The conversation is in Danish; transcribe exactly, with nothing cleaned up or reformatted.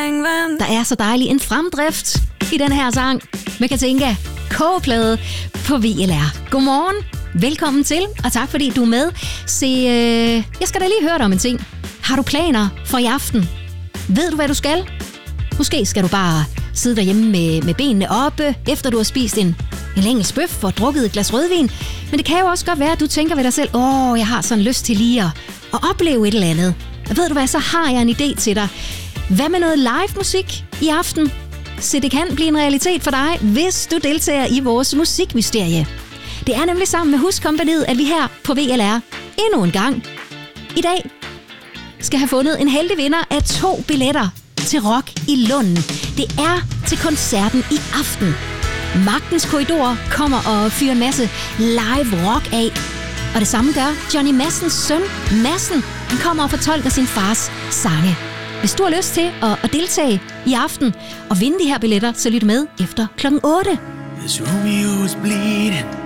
springvand. Der er så dejlig en fremdrift i den her sang med Katinka, kogeplade på V L R. Godmorgen, velkommen til, og tak fordi du er med. Se, øh, jeg skal da lige høre dig om en ting. Har du planer for i aften? Ved du, hvad du skal? Måske skal du bare sidde derhjemme med, med benene oppe, efter du har spist en, en engelsk bøf og drukket et glas rødvin. Men det kan jo også godt være, at du tænker ved dig selv, åh, jeg har sådan lyst til lige at, at opleve et eller andet. Og ved du hvad, så har jeg en idé til dig. Hvad med noget live musik i aften? Så det kan blive en realitet for dig, hvis du deltager i vores musikmysterie. Det er nemlig sammen med Huskompagniet, at vi her på V L R endnu en gang i dag skal have fundet en heldig vinder af to billetter til Rock i Lunden. Det er til koncerten i aften. Magtens Korridor kommer og fyrer en masse live rock af. Og det samme gør Johnny Madsens søn, Madsen. Han kommer og fortolker sin fars sange. Hvis du har lyst til at, at deltage i aften og vinde de her billetter, så lyt med efter klokken otte. This Romeo is bleeding.